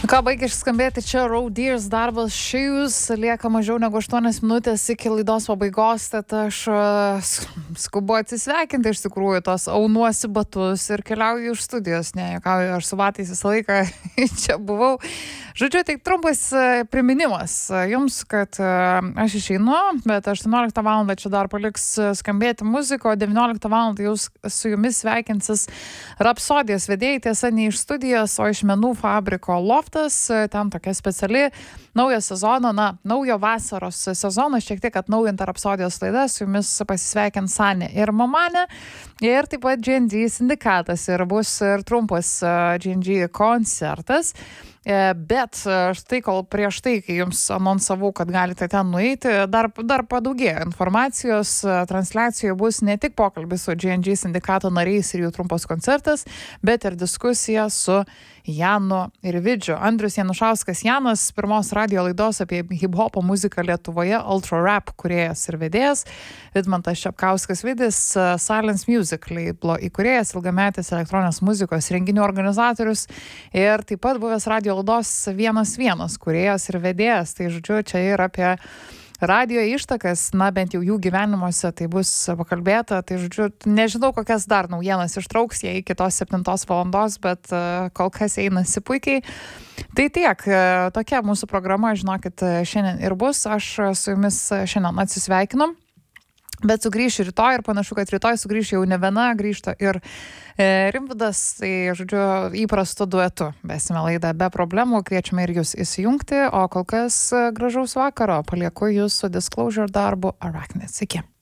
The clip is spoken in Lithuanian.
Ką baigė skambėti čia Road Deers darbas Shoes, lieka mažiau negu 8 minutės iki laidos pabaigos, tad aš skubu atsisveikinti iš tikrųjų, tos aunuosi batus ir keliauju iš studijos, nejuokauju, aš su batais visą laiką čia buvau. Žodžiu, tai trumpas priminimas jums, kad aš išeinu, bet 18 val. Čia dar paliks skambėti muziko, 19 val. Jūs su jumis sveikinsis Rapsodijos vedėjai, tiesa ne iš studijos, o iš menų fabriko Loftas, ten tokia speciali naujo sezono, naujo vasaros sezono, šiek tiek atnaujinta Rapsodijos laida, su jumis pasisveikins Sanė ir Mamanė, ir taip pat G&G sindikatas, ir bus ir trumpas G&G koncertas. Bet štai kol prieš tai, kai jums anonsavau, kad galite ten nueiti, dar padaugėjo informacijos, transliacijoje bus ne tik pokalbis su G&G sindikato nariais ir jų trumpas koncertas, bet ir diskusija su Janu ir Vidžiu. Andrius Janušauskas Janas, pirmos radio laidos apie hip-hopo muziką Lietuvoje, Ultra Rap kūrėjas ir vedėjas, Vidmantas Čepkauskas Vidis, Silence Music labelo įkūrėjas, ilgametis elektroninės muzikos renginių organizatorius ir taip pat buvęs radio laidos 1-1 kūrėjas ir vedėjas. Tai žodžiu, čia yra apie radio ištakas, bent jau jų gyvenimuose tai bus pakalbėta. Tai žodžiu, nežinau, kokias dar naujienas ištrauks jie iki tos 7 valandos, bet kol kas einasi puikiai. Tai tiek, tokia mūsų programa, žinokit, šiandien ir bus. Aš su jumis šiandien atsisveikinu. Bet sugrįšiu rytoj ir panašu, kad rytoj sugrįšiu jau ne viena, grįžta ir Rimvydas, tai žodžiu įprastu duetu. Besime laidą be problemų, kviečiame ir jūs įsijungti, o kol kas gražaus vakaro, palieku jūs su Disclosure darbu Arachnids. Iki.